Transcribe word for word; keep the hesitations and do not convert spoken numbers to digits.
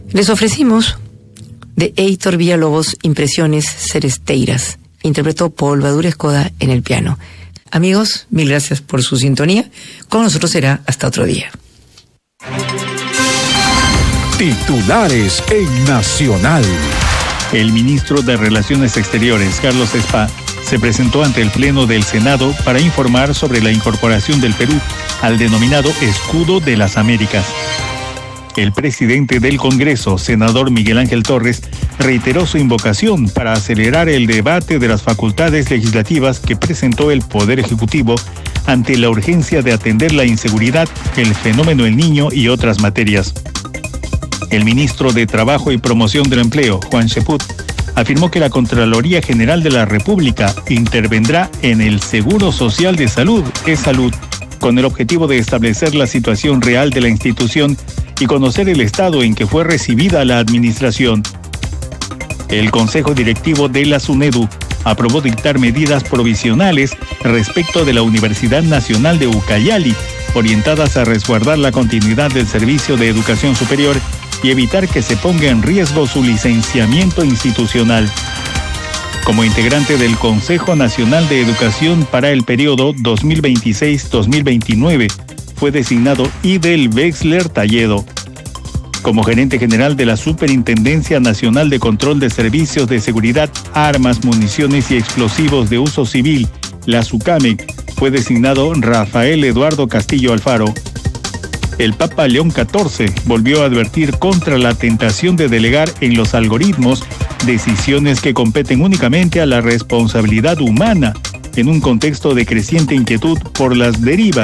Les ofrecimos de Heitor Villalobos, Impresiones Seresteiras. Interpretó Paul Badura-Escoda en el piano. Amigos, mil gracias por su sintonía. Con nosotros será hasta otro día. Titulares en Nacional. El ministro de Relaciones Exteriores, Carlos Spa, se presentó ante el Pleno del Senado para informar sobre la incorporación del Perú al denominado Escudo de las Américas. El presidente del Congreso, senador Miguel Ángel Torres, reiteró su invocación para acelerar el debate de las facultades legislativas que presentó el Poder Ejecutivo ante la urgencia de atender la inseguridad, el fenómeno del niño y otras materias. El ministro de Trabajo y Promoción del Empleo, Juan Cheput, afirmó que la Contraloría General de la República intervendrá en el Seguro Social de Salud, E-Salud, con el objetivo de establecer la situación real de la institución y conocer el estado en que fue recibida la administración. El Consejo Directivo de la SUNEDU aprobó dictar medidas provisionales respecto de la Universidad Nacional de Ucayali, orientadas a resguardar la continuidad del servicio de educación superior y evitar que se ponga en riesgo su licenciamiento institucional. Como integrante del Consejo Nacional de Educación para el periodo dos mil veintiséis a dos mil veintinueve, fue designado Idel Wexler Talledo. Como gerente general de la Superintendencia Nacional de Control de Servicios de Seguridad, Armas, Municiones y Explosivos de Uso Civil, la SUCAMEC, fue designado Rafael Eduardo Castillo Alfaro. El Papa León catorce volvió a advertir contra la tentación de delegar en los algoritmos decisiones que competen únicamente a la responsabilidad humana, en un contexto de creciente inquietud por las derivas